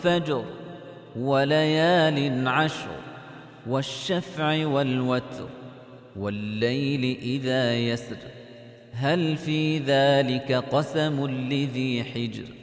والفجر وليال عشر والشفع والوتر والليل إذا يسر هل في ذلك قسم لذي حجر